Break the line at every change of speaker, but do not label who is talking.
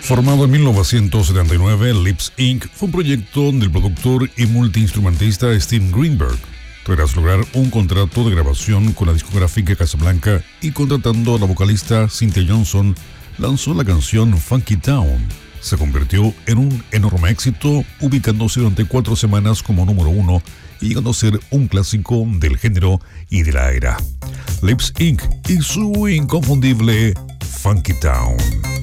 Formado en 1979, Lips Inc. fue un proyecto del productor y multiinstrumentista Steve Greenberg. Tras lograr un contrato de grabación con la discográfica Casablanca y contratando a la vocalista Cynthia Johnson, lanzó la canción Funky Town. Se convirtió en un enorme éxito, ubicándose durante 4 semanas como número 1 y llegando a ser un clásico del género y de la era. Lips Inc. y su inconfundible Funky Town.